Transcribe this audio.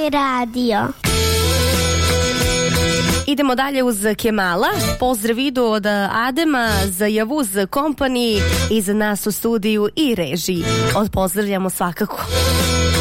moj radio. Idemo dalje uz Kemala. Pozdrav idu od Adema za Javuz Company i za nas u studiju i režiji. Pozdravljamo svakako.